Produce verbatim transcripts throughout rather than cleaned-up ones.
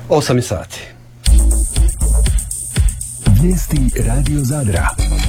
osam sati. Vijesti Radio Zadra.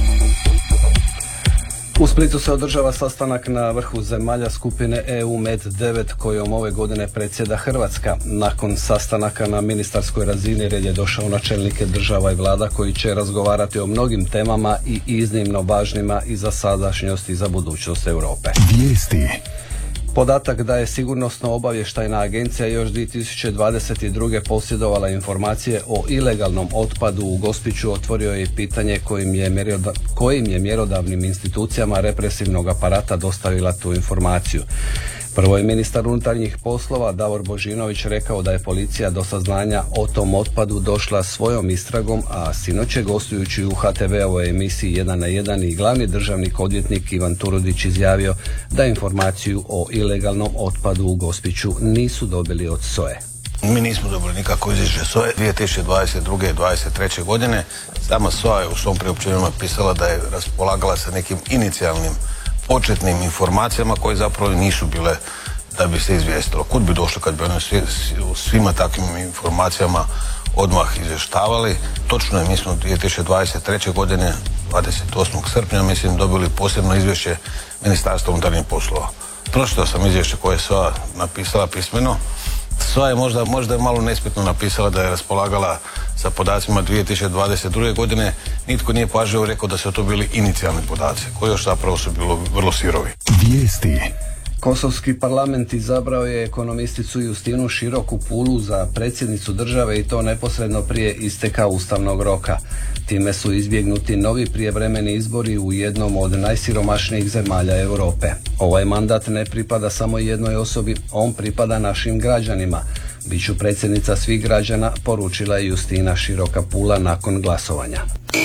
U Splitu se održava sastanak na vrhu zemalja skupine E U Med devet kojom ove godine predsjeda Hrvatska. Nakon sastanaka na ministarskoj razini red je došao na čelnike država i vlada koji će razgovarati o mnogim temama i iznimno važnima i za sadašnjost i za budućnost Europe. Vijesti. Podatak da je Sigurnosno-obavještajna agencija još dvije tisuće dvadeset druge posjedovala informacije o ilegalnom otpadu u Gospiću otvorio je pitanje kojim je, mjeroda, kojim je mjerodavnim institucijama represivnog aparata dostavila tu informaciju. Prvo je ministar unutarnjih poslova Davor Božinović rekao da je policija do saznanja o tom otpadu došla svojom istragom, a sinoć je gostujući u H T V-ovoj emisiji jedan na jedan i glavni državnik odvjetnik Ivan Turudić izjavio da informaciju o ilegalnom otpadu u Gospiću nisu dobili od S O E. Mi nismo dobili nikako izvješće S O E dvije tisuće dvadeset druge. i dvadeset treće. godine. Sama S O A je u svom priopćenju napisala da je raspolagala sa nekim inicijalnim početnim informacijama koje zapravo nisu bile da bi se izvijestilo. Kud bi došli kad bi oni svi, svima takvim informacijama odmah izvještavali? Točno je, mi smo dvije tisuće dvadeset treće. godine, dvadeset osmog srpnja, mislim, dobili posebno izvješće Ministarstva unutarnjih poslova. Pročitao sam izvješće koje je S O A napisala pismeno. S O A je možda, možda je malo nespretno napisala da je raspolagala sa podacima dvije tisuće dvadeset druge. godine. Nitko nije pažljivo rekao da su to bili inicijalni podaci, koji još zapravo su bilo vrlo sirovi. Vijesti. Kosovski parlament izabrao je ekonomisticu Justinu Široku Pulu za predsjednicu države i to neposredno prije isteka ustavnog roka. Time su izbjegnuti novi prijevremeni izbori u jednom od najsiromašnijih zemalja Europe. Ovaj mandat ne pripada samo jednoj osobi, on pripada našim građanima. Biću predsjednica svih građana, poručila je Justina Široka Pula nakon glasovanja.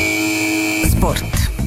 Sport.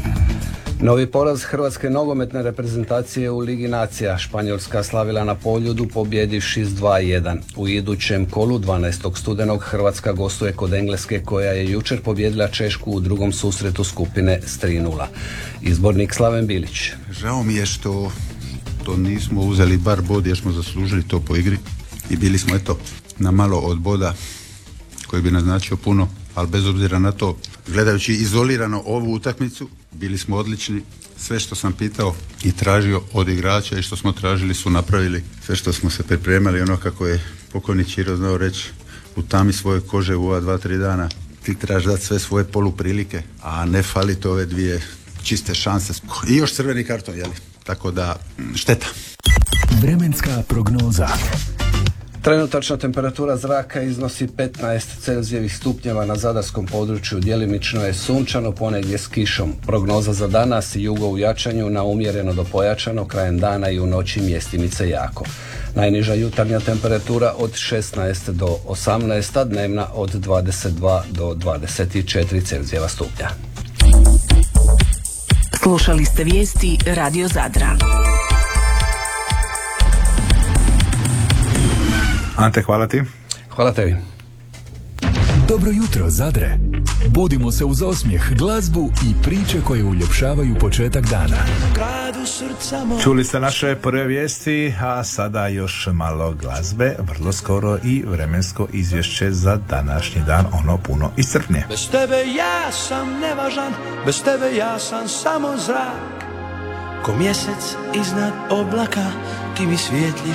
Novi poraz hrvatske nogometne reprezentacije u Ligi nacija. Španjolska slavila na Poljudu pobjedivši s dva jedan. U idućem kolu dvanaestog studenog Hrvatska gostuje kod Engleske koja je jučer pobjedila Češku u drugom susretu skupine s tri nula. Izbornik Slaven Bilić. Žao mi je što to nismo uzeli bar bod jer smo zaslužili to po igri i bili smo eto na malo od boda koji bi naznačio puno, ali bez obzira na to, gledajući izolirano ovu utakmicu, bili smo odlični. Sve što sam pitao i tražio od igrača i što smo tražili su napravili. Sve što smo se pripremali, ono kako je pokojni Ćiro znao reći, u tami svoje kože u ova dva, tri dana. Ti trebaš dati sve svoje poluprilike, a ne faliti ove dvije čiste šanse. I još crveni karton, jeli? Tako da, šteta. Vremenska prognoza. Trenutačna temperatura zraka iznosi petnaest Celzijevih stupnjeva na zadarskom području, djelimično je sunčano, ponegdje s kišom. Prognoza za danas, jugo u jačanju na umjereno do pojačano, krajem dana i u noći mjestimice jako. Najniža jutarnja temperatura od šesnaest do osamnaest, a dnevna od dvadeset dva do dvadeset četiri Celzijeva stupnja. Slušali ste vijesti Radio Zadra. Ante, hvala ti. Hvala tebi. Dobro jutro, Zadre. Budimo se uz osmijeh, glazbu i priče koje uljepšavaju početak dana. Čuli ste naše prve vijesti, a sada još malo glazbe, vrlo skoro i vremensko izvješće za današnji dan, ono puno iscrpnije. Bez tebe ja sam nevažan, bez tebe ja sam samo zrak. Ko mjesec iznad oblaka, ti mi svijetliš